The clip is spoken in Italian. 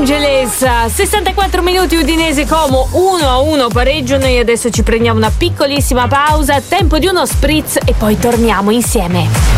Angeles, 64 minuti Udinese Como, 1-1 pareggio. Noi adesso ci prendiamo una piccolissima pausa, tempo di uno spritz e poi torniamo insieme.